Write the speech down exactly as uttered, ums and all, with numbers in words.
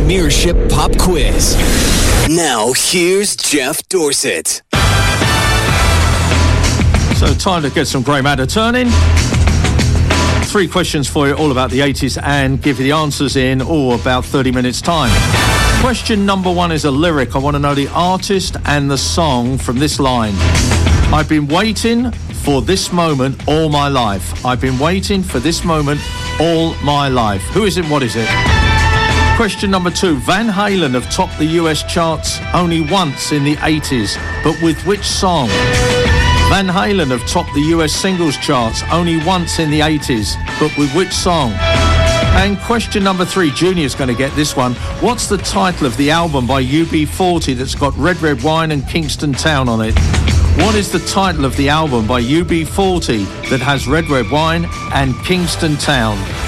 Premiership Pop Quiz. Now, here's Jeff Dorset. So, time to get some grey matter turning. Three questions for you, all about the eighties, and give you the answers in, oh, about thirty minutes' time. Question number one is a lyric. I want to know the artist and the song from this line. I've been waiting for this moment all my life. I've been waiting for this moment all my life. Who is it? What is it? Question number two. Van Halen have topped the U S charts only once in the eighties, but with which song? Van Halen have topped the U S singles charts only once in the eighties, but with which song? And question number three, Junior's going to get this one. What's the title of the album by U B forty that's got Red Red Wine and Kingston Town on it? What is the title of the album by U B forty that has Red Red Wine and Kingston Town?